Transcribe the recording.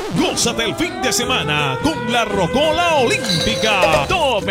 Gózate el fin de semana con la Rocola Olímpica. Todo